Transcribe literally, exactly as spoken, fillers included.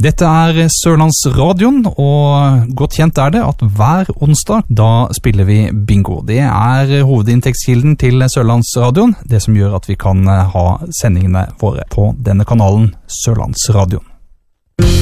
Dette er Sørlandsradioen, og godt kjent er det at hver onsdag da spiller vi bingo. Det er hovedinntektskilden til Sørlandsradioen, det som gjør at vi kan ha sendingene våre på denne kanalen Sørlandsradioen.